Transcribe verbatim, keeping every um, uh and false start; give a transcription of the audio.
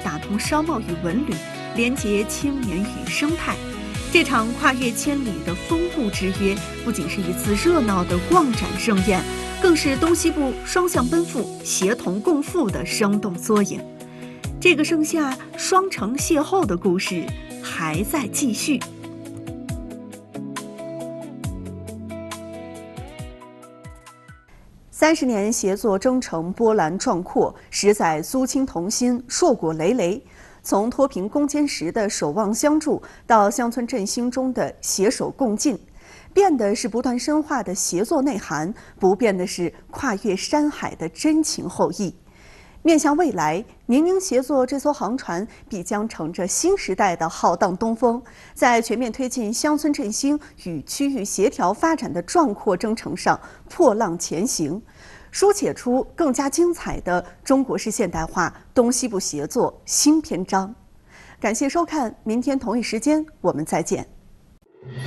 打通商贸与文旅，连结青年与生态。这场跨越千里的风物之约，不仅是一次热闹的逛展盛宴，更是东西部双向奔赴、协同共富的生动缩影。这个盛夏双城邂逅的故事还在继续。三十年协作征程波澜壮阔，十载苏青同心，硕果累累。从脱贫攻坚时的守望相助，到乡村振兴中的携手共进，变的是不断深化的协作内涵，不变的是跨越山海的真情厚谊。面向未来，宁宁协作这艘航船必将乘着新时代的浩荡东风，在全面推进乡村振兴与区域协调发展的壮阔征程上破浪前行，书写出更加精彩的中国式现代化东西部协作新篇章。感谢收看，明天同一时间我们再见。